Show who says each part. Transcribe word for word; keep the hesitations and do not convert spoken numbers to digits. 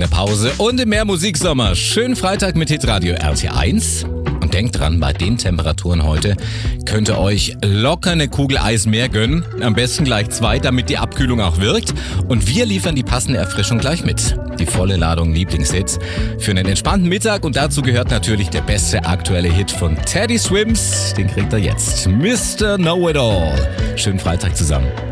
Speaker 1: der Pause und im mehr Musiksommer. Schönen Freitag mit Hitradio R T eins. Und denkt dran, bei den Temperaturen heute könnt ihr euch locker eine Kugel Eis mehr gönnen. Am besten gleich zwei, damit die Abkühlung auch wirkt. Und wir liefern die passende Erfrischung gleich mit. Die volle Ladung Lieblingshits für einen entspannten Mittag. Und dazu gehört natürlich der beste aktuelle Hit von Teddy Swims. Den kriegt ihr jetzt. Mister Know-It-All. Schönen Freitag zusammen.